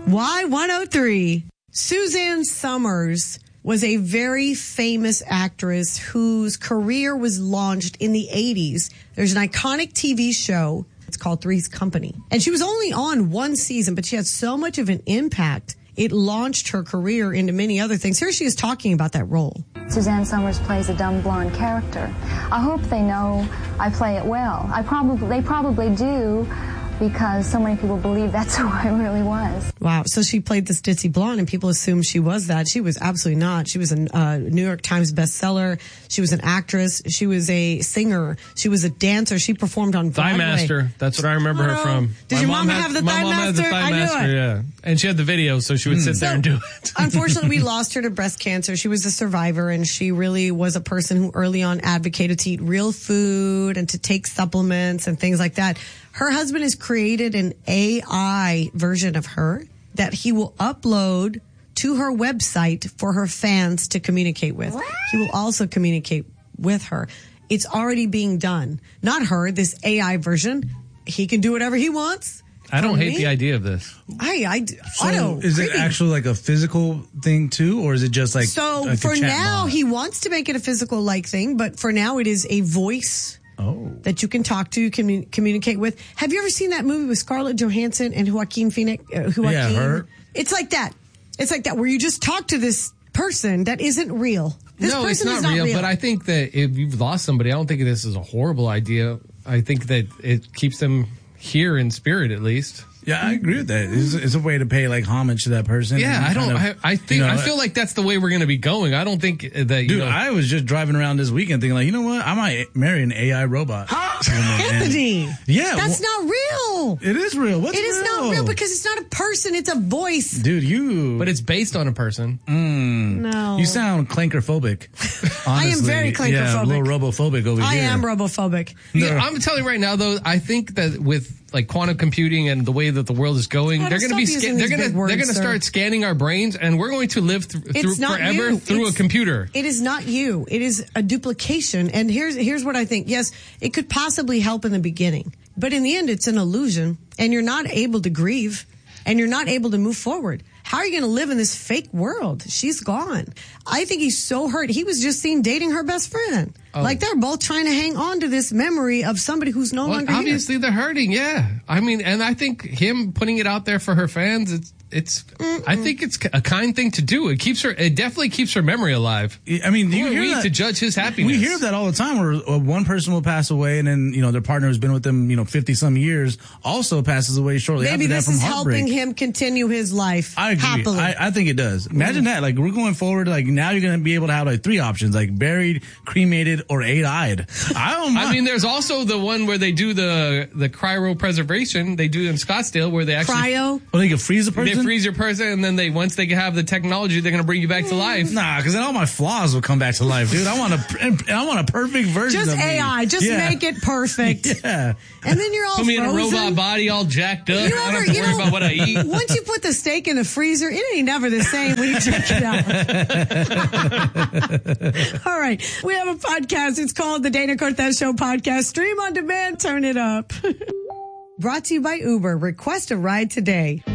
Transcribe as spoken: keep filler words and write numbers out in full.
Y one oh three. Suzanne Summers was a very famous actress whose career was launched in the eighties. There's an iconic T V show. It's called Three's Company. And she was only on one season, but she had so much of an impact. It launched her career into many other things. Here she is talking about that role. Suzanne Summers plays a dumb blonde character. I hope they know I play it well. I probably, they probably do, because so many people believe that's who I really was. Wow. So she played this ditzy blonde and people assumed she was that. She was absolutely not. She was a uh, New York Times bestseller. She was an actress. She was a singer. She was a dancer. She performed on Broadway. Thigh Master. That's what I remember her from. Did my your mom mama had, have the my Thigh mom Master? Had the thigh I knew master, it. yeah. And she had the video, so she would mm. sit so, there and do it. Unfortunately, we lost her to breast cancer. She was a survivor, and she really was a person who early on advocated to eat real food and to take supplements and things like that. Her husband has created an A I version of her that he will upload to her website for her fans to communicate with. What? He will also communicate with her. It's already being done. Not her, this A I version. He can do whatever he wants. I don't me. hate the idea of this. I, I, so I don't. Is creepy. it actually like a physical thing too, or is it just like so? Like for a chat now, bot? he wants to make it a physical like thing, but for now, it is a voice. Oh. That you can talk to, commun- communicate with. Have you ever seen that movie with Scarlett Johansson and Joaquin Phoenix? Uh, Joaquin? Yeah, her. It's like that. It's like that, where you just talk to this person that isn't real. This no, person it's not, is not real, real. But I think that if you've lost somebody, I don't think this is a horrible idea. I think that it keeps them here in spirit, at least. Yeah, I agree with that. It's, it's a way to pay like homage to that person. Yeah, I don't. Of, I, I think. you know, I feel like that's the way we're going to be going. I don't think that. You dude, know, I was just driving around this weekend thinking, like, you know what? I might marry an A I robot. Anthony, yeah, that's well, not real. It is real. What's It is real? not real because it's not a person; it's a voice. Dude, you. but it's based on a person. Mm, No, you sound clankerphobic. I am honestly. very clankerphobic. Yeah, a little robophobic over I here. am robophobic. Yeah, I'm telling you right now, though. I think that with like quantum computing and the way that the world is going, Oh, they're going to stop be using sca- these they're going big to words, they're going to sir. start scanning our brains, and we're going to live th- It's through not forever you. through It's- a computer. It is not you. It is a duplication. And here's here's what I think. Yes, it could possibly help in the beginning, but in the end, it's an illusion, and you're not able to grieve, and you're not able to move forward. How are you going to live in this fake world? She's gone. I think he's so hurt. He was just seen dating her best friend. Oh. Like they're both trying to hang on to this memory of somebody who's no Well, longer obviously here. they're hurting. Yeah, I mean, and I think him putting it out there for her fans, it's it's. Mm-mm. I think it's a kind thing to do. It keeps her. It definitely keeps her memory alive. I mean, do Who you are hear we that? to judge his happiness? We hear that all the time where uh, one person will pass away and then, you know, their partner who's been with them, you know, fifty some years also passes away shortly Maybe after that this from is heartbreak. helping him continue his life I agree. happily. I, I think it does. Imagine that. Like, we're going forward. Like, now you're going to be able to have like three options, like buried, cremated, or eight-eyed. I don't know. I mean, there's also the one where they do the the cryopreservation. They do in Scottsdale where they actually Cryo? Well, they can freeze a person? They freeze your person, and then they once they have the technology, they're going to bring you back to life. Nah, because then all my flaws will come back to life, dude. I want a, I want a perfect version Just of me. A I. Just Yeah. make it perfect. Yeah. And then you're all Put me frozen. in a robot body, all jacked up. You I don't ever, have to you worry know, about what I eat. Once you put the steak in the freezer, it ain't never the same when you take it out. All right. We have a podcast. It's called the Dana Cortez Show Podcast. Stream on demand. Turn it up. Brought to you by Uber. Request a ride today.